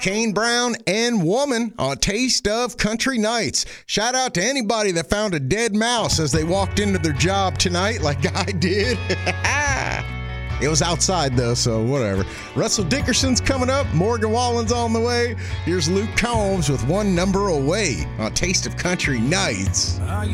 Kane Brown and Woman on Taste of Country Nights. Shout out to anybody that found a dead mouse as they walked into their job tonight like I did. It was outside, though, so whatever. Russell Dickerson's coming up. Morgan Wallen's on the way. Here's Luke Combs with One Number Away on Taste of Country Nights.